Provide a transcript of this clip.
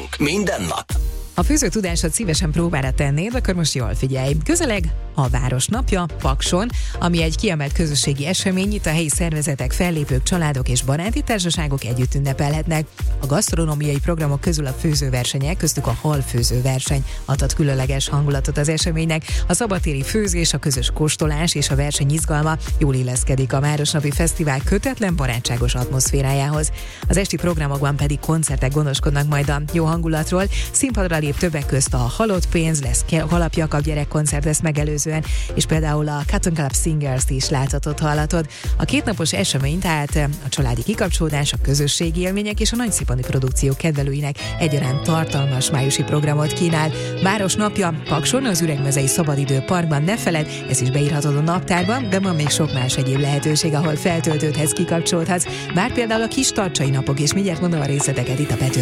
Főzünk minden nap. Ha főzőtudásod szívesen próbára tennéd, akkor most jól figyelj. Közeleg a Városnapja Pakson, ami egy kiemelt közösségi esemény, itt a helyi szervezetek, fellépők, családok és baráti társaságok együtt ünnepelhetnek. A gasztronómiai programok közül a főzőversenyek, köztük a halfőzőverseny adhat különleges hangulatot az eseménynek. A szabadtéri főzés, a közös kóstolás és a verseny izgalma jól illeszkedik a Városnapi Fesztivál kötetlen, barátságos atmoszférájához. Az esti programokban pedig koncertek gondoskodnak majd a jó hangulatról. Színpadra lép többek közt a Halott pénz, lesz Halap Jakab gyerekkoncert ezt megelőzően, és például a Cotton Club Singers-t is láthatod, hallatod. A kétnapos esemény tehát a családi kikapcsolódás, a közösségi élmények és a nagyszínpadi produkciók kedvelőinek egyaránt tartalmas májusi programot kínál. Városnapja Pakson, az Üregmezei Szabadidő Parkban, ne feledd, ezt is beírhatod a naptárban, de van még sok más egyéb lehetőség, ahol feltöltődhetsz, kikapcsolódhatsz, bár például a kis tartsai napok, és mindjárt mondom a részleteket itt a Pető